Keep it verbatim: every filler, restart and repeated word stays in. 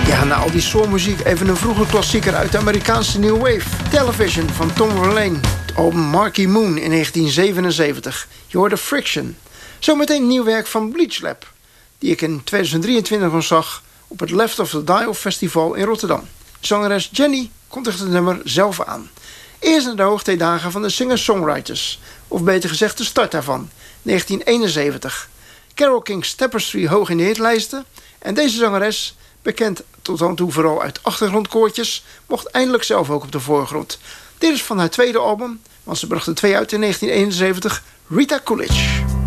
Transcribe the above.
Ja, na al die soulmuziek even een vroege klassieker uit de Amerikaanse New Wave. Television van Tom Verlaine. Het album Marquee Moon in negentien zevenenzeventig. Je hoorde Friction. Zometeen nieuw werk van Bleach Lab, die ik in tweeduizend drieëntwintig nog zag op het Left of the Dial Festival in Rotterdam. Zangeres Jenny kondigt het nummer zelf aan. Eerst naar de hoogtijdagen van de singer-songwriters, of beter gezegd de start daarvan, negentien eenenzeventig. Carole King's Tapestry hoog in de hitlijsten en deze zangeres, bekend tot dan toe vooral uit achtergrondkoortjes, mocht eindelijk zelf ook op de voorgrond. Dit is van haar tweede album, want ze bracht er twee uit in negentien eenenzeventig, Rita Coolidge.